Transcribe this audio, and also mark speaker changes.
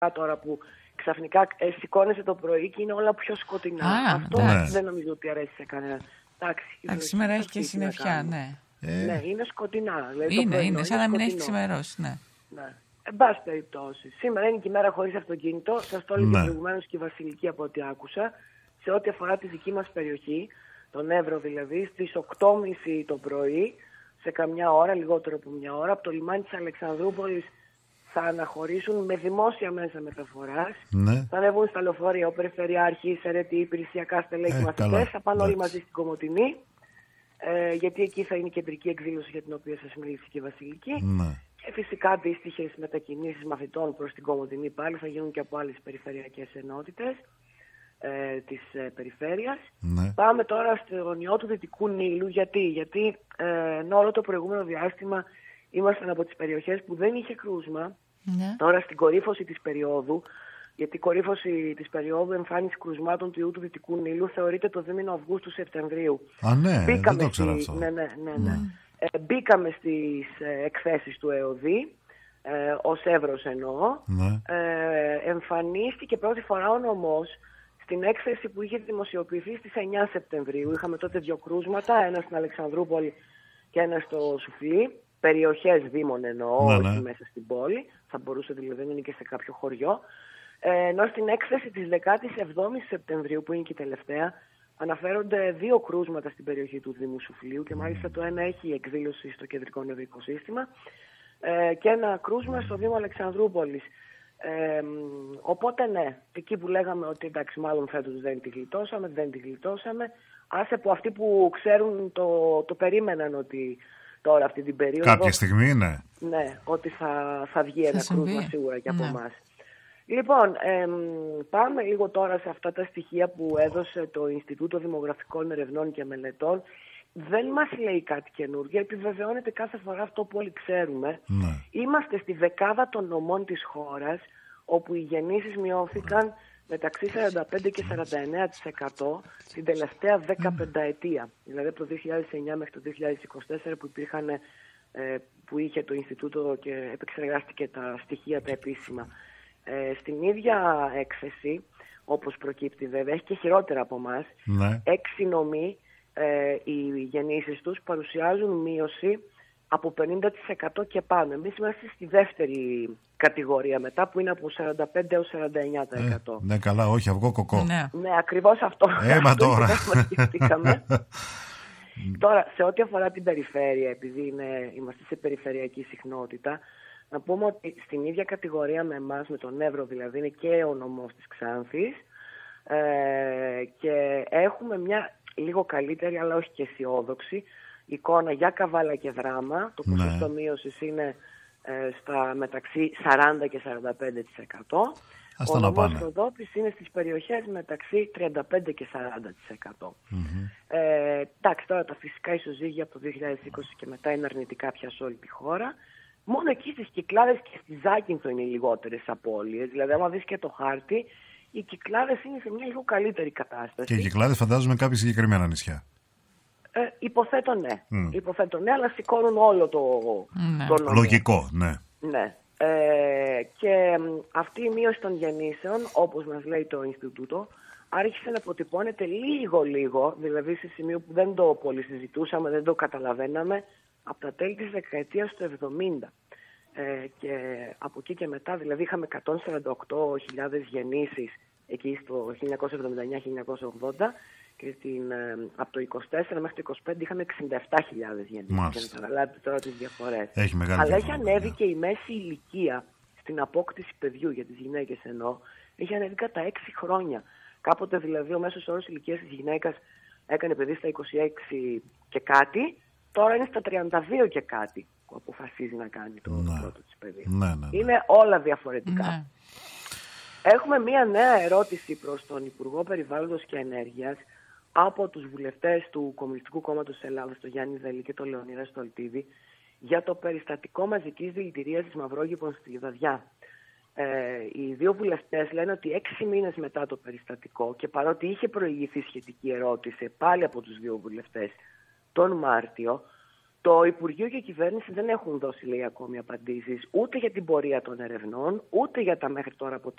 Speaker 1: τώρα που ξαφνικά σηκώνεσαι το πρωί και είναι όλα πιο σκοτεινά. Αυτό δεν νομίζω ότι αρέσει σε κανένα.
Speaker 2: Εντάξει, σήμερα έχει και συννεφιά, ναι.
Speaker 1: Ναι, είναι σκοτεινά. Δηλαδή
Speaker 2: είναι σαν να μην έχει ξημερώσει, ναι.
Speaker 1: Εν πάση περιπτώσει. Σήμερα είναι και η μέρα χωρίς αυτοκίνητο. Σας το έλεγε προηγουμένως και η Βασιλική από ό,τι άκουσα. Σε ό,τι αφορά τη δική μας περιοχή, τον Εύρο δηλαδή, στις 8.30 το πρωί, σε καμιά ώρα, λιγότερο από μια ώρα, από το λιμάνι της Αλεξανδρούπολης θα αναχωρήσουν με δημόσια μέσα μεταφοράς.
Speaker 3: Ναι.
Speaker 1: Θα ανέβουν στα λεωφορεία ο Περιφερειάρχης, αιρετοί, υπηρεσιακά στελέχη, μαθητές. Θα πάνε όλοι μαζί στην Κομοτηνή, γιατί εκεί θα είναι η κεντρική εκδήλωση για την οποία σας μίλησε και η Βασιλική.
Speaker 3: Ναι.
Speaker 1: Και φυσικά αντίστοιχες μετακινήσεις μαθητών προς την Κομοτηνή πάλι θα γίνουν και από άλλες περιφερειακές ενότητες της περιφέρειας.
Speaker 3: Ναι.
Speaker 1: Πάμε τώρα στον ιό του Δυτικού Νείλου. Γιατί ενώ όλο το προηγούμενο διάστημα ήμασταν από τις περιοχές που δεν είχε κρούσμα, τώρα στην κορύφωση της περίοδου, γιατί η κορύφωση της περίοδου εμφάνιση κρουσμάτων του ιού του Δυτικού Νείλου θεωρείται το δίμηνο Αυγούστου-Σεπτεμβρίου.
Speaker 3: Ναι, δεν το ξέρω αυτό.
Speaker 1: Ναι. Μπήκαμε στις εκθέσεις του ΕΟΔΗ, ως Εύρος εννοώ. Εμφανίστηκε πρώτη φορά ο νομός στην έκθεση που είχε δημοσιοποιηθεί στις 9 Σεπτεμβρίου. Είχαμε τότε 2 κρούσματα, ένα στην Αλεξανδρούπολη και ένα στο Σουφλί. Περιοχές δήμων εννοώ, όχι μέσα στην πόλη. Θα μπορούσε δηλαδή να είναι και σε κάποιο χωριό. Ενώ στην έκθεση της 17ης Σεπτεμβρίου, που είναι και η τελευταία, αναφέρονται 2 κρούσματα στην περιοχή του Δήμου Σουφλίου και μάλιστα το ένα έχει εκδήλωση στο κεντρικό νευρικό σύστημα και ένα κρούσμα στο Δήμο Αλεξανδρούπολης. Οπότε ναι, εκεί που λέγαμε ότι εντάξει μάλλον φέτος δεν τη γλιτώσαμε, άσε που αυτοί που ξέρουν το περίμεναν ότι τώρα αυτή την περίοδο
Speaker 3: κάποια στιγμή
Speaker 1: ναι, ότι θα βγει ένα κρούσμα σίγουρα και από εμάς. Λοιπόν, πάμε λίγο τώρα σε αυτά τα στοιχεία που έδωσε το Ινστιτούτο Δημογραφικών Ερευνών και Μελετών. Δεν μας λέει κάτι καινούργιο, επιβεβαιώνεται κάθε φορά αυτό που όλοι ξέρουμε. Είμαστε στη δεκάδα των νομών της χώρας, όπου οι γεννήσεις μειώθηκαν μεταξύ 45% και 49% την τελευταία 15 ετία. Δηλαδή από το 2009 μέχρι το 2024 που είχε το Ινστιτούτο και επεξεργάστηκε τα στοιχεία τα επίσημα. Στην ίδια έκθεση, όπως προκύπτει βέβαια, έχει και χειρότερα από εμάς, 6 νομοί, οι γεννήσεις τους παρουσιάζουν μείωση από 50% και πάνω. Εμείς είμαστε στη δεύτερη κατηγορία μετά, που είναι από 45% έως 49%.
Speaker 3: Ναι, καλά, όχι αυγό κοκό.
Speaker 1: Ναι, ακριβώς αυτό.
Speaker 3: Μα τώρα.
Speaker 1: Τώρα, σε ό,τι αφορά την περιφέρεια, επειδή είμαστε σε περιφερειακή συχνότητα, να πούμε ότι στην ίδια κατηγορία με εμάς, με τον Εύρο δηλαδή, είναι και ο νομός της Ξάνθης και έχουμε μια λίγο καλύτερη, αλλά όχι και αισιόδοξη εικόνα για Καβάλα και Δράμα. Το ποσοστό μείωσης είναι στα μεταξύ 40% και 45%. Ο νομός Ροδόπης είναι στις περιοχές μεταξύ 35% και 40%. Εντάξει, τώρα τα φυσικά ισοζύγια από το 2020 και μετά είναι αρνητικά πια σε όλη τη χώρα. Μόνο εκεί στις Κυκλάδες και στη Ζάκυνθο είναι οι λιγότερες απώλειες. Δηλαδή, άμα δεις και το χάρτη, οι Κυκλάδες είναι σε μια λίγο καλύτερη κατάσταση.
Speaker 3: Και οι Κυκλάδες φαντάζομαι κάποια συγκεκριμένα νησιά.
Speaker 1: Υποθέτω ναι, αλλά σηκώνουν όλο το νόμο.
Speaker 3: Λογικό, ναι.
Speaker 1: Και αυτή η μείωση των γεννήσεων, όπως μας λέει το Ινστιτούτο, άρχισε να αποτυπώνεται λίγο, δηλαδή σε σημείο που δεν το πολύ συζητούσαμε, δεν το καταλαβαίναμε, από τα τέλη της δεκαετίας του 70. Και από εκεί και μετά, δηλαδή είχαμε 148.000 γεννήσεις εκεί στο 1979-1980 και από το 24 μέχρι το 25 είχαμε 67.000 γεννήσεις. Για να καταλάβετε τώρα τις διαφορές. Αλλά έχει ανέβει και η μέση ηλικία στην απόκτηση παιδιού, για τις γυναίκες εννοώ, έχει ανέβει κατά 6 χρόνια. Κάποτε δηλαδή ο μέσος όρος ηλικίας της γυναίκας έκανε παιδί στα 26 και κάτι, τώρα είναι στα 32 και κάτι που αποφασίζει να κάνει το πρώτο της παιδί. Είναι όλα διαφορετικά. Έχουμε μία νέα ερώτηση προς τον Υπουργό Περιβάλλοντος και Ενέργειας από τους βουλευτές του Κομμουνιστικού Κόμματος της Ελλάδας, τον Γιάννη Δελή και τον Λεωνίδα Στολτίδη, για το περιστατικό μαζικής δηλητηρίασης μαυρόγυπων στη Λιβαδιά. Οι 2 βουλευτές λένε ότι 6 μήνες μετά το περιστατικό, και παρότι είχε προηγηθεί σχετική ερώτηση πάλι από τους 2 βουλευτές τον Μάρτιο, το Υπουργείο και η κυβέρνηση δεν έχουν δώσει, λέει, ακόμη απαντήσεις ούτε για την πορεία των ερευνών, ούτε για τα μέχρι τώρα